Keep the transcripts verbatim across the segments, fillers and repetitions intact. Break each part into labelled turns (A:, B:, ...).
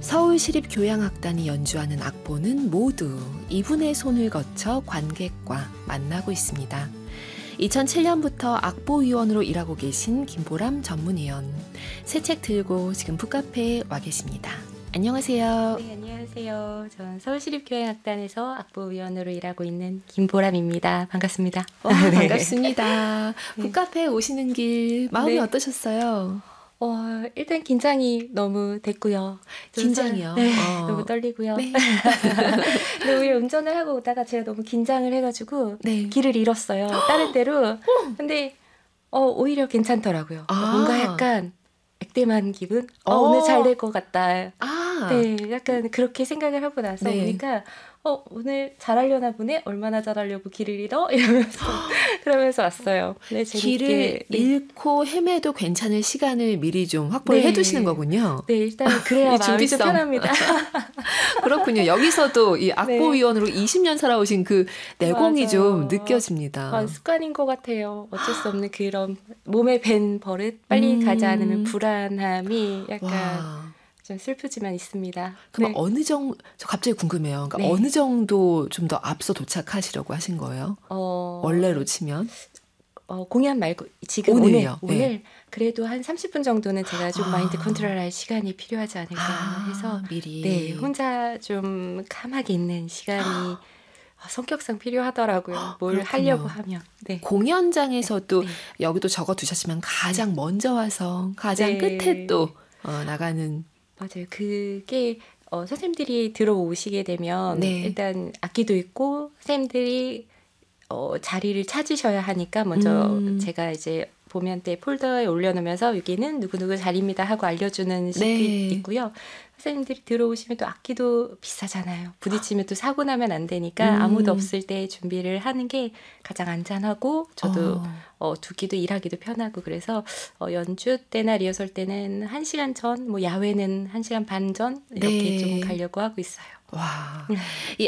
A: 서울시립교향악단이 연주하는 악보는 모두 이분의 손을 거쳐 관객과 만나고 있습니다. 이천칠 년부터 악보위원으로 일하고 계신 김보람 전문위원. 새 책 들고 지금 북카페에 와 계십니다. 안녕하세요.
B: 네, 안녕하세요. 저는 서울시립교향악단에서 악보위원으로 일하고 있는 김보람입니다. 반갑습니다.
A: 어, 네. 반갑습니다. 북카페에 오시는 길 마음이
B: 네.
A: 어떠셨어요?
B: 어, 일단 긴장이 너무 됐고요.
A: 긴장이요?
B: 네,
A: 어.
B: 너무 떨리고요.
A: 네.
B: 근데 오히려 운전을 하고 오다가 제가 너무 긴장을 해가지고
A: 네.
B: 길을 잃었어요. 다른 데로. 근데 어, 오히려 괜찮더라고요.
A: 아.
B: 뭔가 약간 액땜한 기분? 어,
A: 어.
B: 오늘 잘 될 것 같다.
A: 아.
B: 네, 약간 그렇게 생각을 하고 나서
A: 네.
B: 보니까 어, 오늘 잘하려나 보네? 얼마나 잘하려고 길을 잃어? 이러면서 그러면서 왔어요. 네, 재밌게.
A: 길을
B: 네.
A: 잃고 헤매도 괜찮을 시간을 미리 좀 확보를
B: 네.
A: 해두시는 거군요.
B: 네, 일단 그래야
A: 이
B: 마음이 좀
A: 준비성.
B: 편합니다.
A: 그렇군요. 여기서도 이 악보위원으로 이십 년 살아오신 그 내공이
B: 맞아요.
A: 좀 느껴집니다.
B: 아, 습관인 것 같아요. 어쩔 수 없는 그런 몸에 밴 버릇, 빨리
A: 음.
B: 가지 않으면 불안함이 약간
A: 와.
B: 좀 슬프지만 있습니다.
A: 그럼
B: 네.
A: 어느 정도, 저 갑자기 궁금해요. 그러니까
B: 네.
A: 어느 정도 좀 더 앞서 도착하시려고 하신 거예요?
B: 어,
A: 원래로 치면?
B: 어, 공연 말고 지금
A: 오늘요?
B: 오늘,
A: 네.
B: 오늘 그래도 한 삼십 분 정도는 제가 좀
A: 아.
B: 마인드 컨트롤할 시간이 필요하지 않을까
A: 아,
B: 해서
A: 미리.
B: 네, 혼자 좀 감하게 있는 시간이 어, 성격상 필요하더라고요. 뭘
A: 그렇군요.
B: 하려고 하면. 네.
A: 공연장에서도
B: 네.
A: 여기도 적어 두셨지만 가장 먼저 와서 가장
B: 네.
A: 끝에 또 어, 나가는.
B: 맞아요. 그게 어, 선생님들이 들어오시게 되면
A: 네.
B: 일단 악기도 있고 선생님들이 어, 자리를 찾으셔야 하니까 먼저
A: 음.
B: 제가 이제 보면 때 폴더에 올려놓으면서 여기는 누구누구 자리입니다 하고 알려주는 식이
A: 네.
B: 있고요. 선생님들이 들어오시면 또 악기도 비싸잖아요. 부딪히면 또 사고 나면 안 되니까
A: 음.
B: 아무도 없을 때 준비를 하는 게 가장 안전하고 저도
A: 어.
B: 어, 두기도 일하기도 편하고 그래서 어, 연주 때나 리허설 때는 한 시간 전, 뭐 야외는 한 시간 반 전 이렇게
A: 네.
B: 좀 가려고 하고 있어요.
A: 와,
B: 음.
A: 이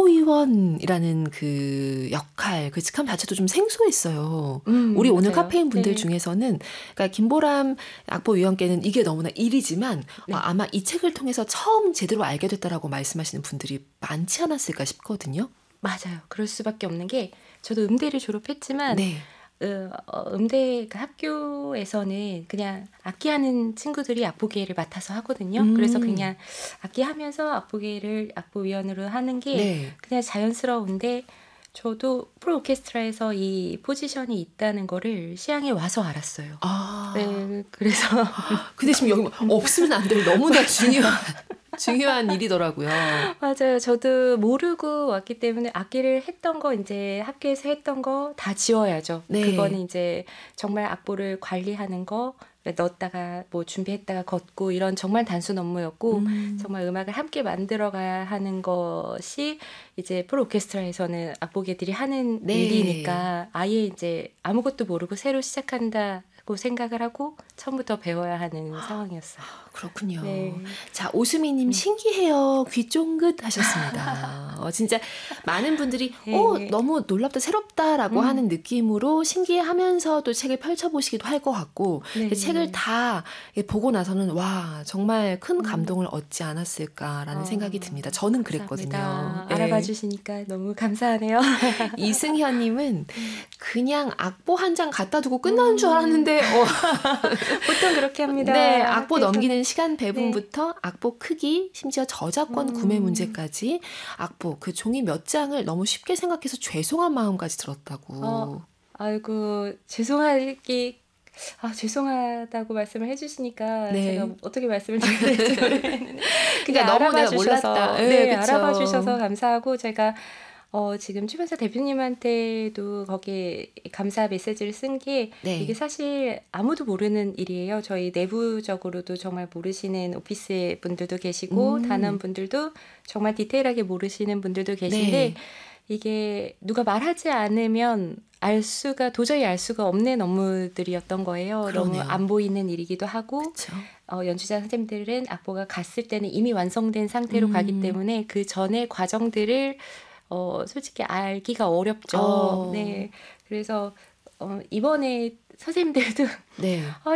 A: 악보위원이라는 그 역할, 그 직함 자체도 좀 생소했어요.
B: 음,
A: 우리 오늘
B: 맞아요.
A: 카페인 분들
B: 네.
A: 중에서는, 그러니까 김보람 악보위원께는 이게 너무나 일이지만
B: 네.
A: 어, 아마 이 책을 통해서 처음 제대로 알게 됐다라고 말씀하시는 분들이 많지 않았을까 싶거든요.
B: 맞아요. 그럴 수밖에 없는 게 저도 음대를 졸업했지만
A: 네.
B: 어, 어, 음대 그 학교에서는 그냥 악기하는 친구들이 악보계를 맡아서 하거든요.
A: 음.
B: 그래서 그냥 악기하면서 악보계를 악보위원으로 하는 게
A: 네.
B: 그냥 자연스러운데 저도 프로 오케스트라에서 이 포지션이 있다는 거를 시향에 와서 알았어요.
A: 아,
B: 네, 그래서
A: 근데 지금 여기 없으면 안 될 너무나 중요한 중요한 일이더라고요.
B: 맞아요. 저도 모르고 왔기 때문에 악기를 했던 거 이제 학교에서 했던 거 다 지워야죠.
A: 네.
B: 그거는 이제 정말 악보를 관리하는 거 넣었다가 뭐 준비했다가 걷고 이런 정말 단순 업무였고
A: 음.
B: 정말 음악을 함께 만들어가야 하는 것이 이제 프로 오케스트라에서는 악보계들이 하는
A: 네.
B: 일이니까 아예 이제 아무것도 모르고 새로 시작한다고 생각을 하고 처음부터 배워야 하는 상황이었어요.
A: 그렇군요.
B: 네.
A: 자, 오수미님 신기해요. 귀 쫑긋 하셨습니다. 어, 진짜 많은 분들이
B: 네.
A: 어, 너무 놀랍다, 새롭다라고
B: 음.
A: 하는 느낌으로 신기해하면서 또 책을 펼쳐보시기도 할 것 같고
B: 네.
A: 그 책을 다 보고 나서는 와, 정말 큰 감동을 얻지 않았을까라는
B: 어,
A: 생각이 듭니다. 저는 그랬거든요.
B: 감사합니다.
A: 네.
B: 알아봐 주시니까 너무 감사하네요.
A: 이승현님은 그냥 악보 한 장 갖다 두고 끝나는 줄 알았는데 어,
B: 보통 그렇게 합니다.
A: 네, 악보
B: 학교에서.
A: 넘기는 시간 배분부터 악보 크기, 심지어 저작권
B: 음.
A: 구매 문제까지 악보, 그 종이 몇 장을 너무 쉽게 생각해서 죄송한 마음까지 들었다고.
B: 어, 아이고 죄송하기 아 죄송하다고 말씀을 해주시니까
A: 네.
B: 제가 어떻게 말씀을 드려야 될지 모르겠는데
A: 그러니까
B: 그냥
A: 너무
B: 알아봐
A: 내가
B: 주셔서
A: 몰랐다.
B: 네,
A: 네, 그쵸.
B: 알아봐 주셔서 감사하고 제가 어, 지금 출판사 대표님한테도 거기에 감사 메시지를 쓴 게
A: 네.
B: 이게 사실 아무도 모르는 일이에요. 저희 내부적으로도 정말 모르시는 오피스 분들도 계시고
A: 음.
B: 단원분들도 정말 디테일하게 모르시는 분들도 계신데
A: 네.
B: 이게 누가 말하지 않으면 알 수가 도저히 알 수가 없는 업무들이었던 거예요. 너무
A: 그러네요.
B: 안 보이는 일이기도 하고
A: 그렇죠.
B: 어, 연주자 선생님들은 악보가 갔을 때는 이미 완성된 상태로
A: 음.
B: 가기 때문에 그 전의 과정들을 어, 솔직히 알기가 어렵죠.
A: 어.
B: 네. 그래서 어, 이번에 선생님들도
A: 네.
B: 아,